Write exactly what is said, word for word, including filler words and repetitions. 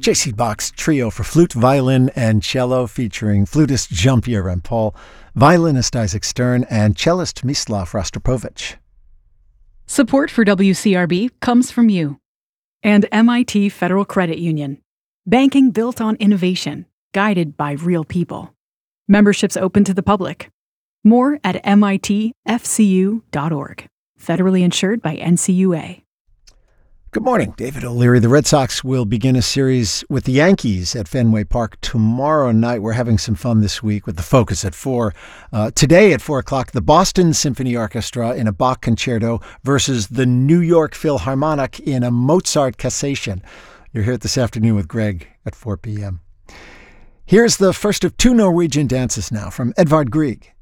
J C Bach's Trio for Flute, Violin, and Cello, featuring flutist Jean-Pierre Rampal, violinist Isaac Stern, and cellist Mislav Rostropovich. Support for W C R B comes from you and M I T Federal Credit Union. Banking built on innovation, guided by real people. Memberships open to the public. More at M I T F C U dot org. Federally insured by N C U A. Good morning, David O'Leary. The Red Sox will begin a series with the Yankees at Fenway Park tomorrow night. We're having some fun this week with the Focus at four. Uh, today at four o'clock, the Boston Symphony Orchestra in a Bach concerto versus the New York Philharmonic in a Mozart cassation. You're here this afternoon with Greg at four p.m. Here's the first of two Norwegian dances now from Edvard Grieg.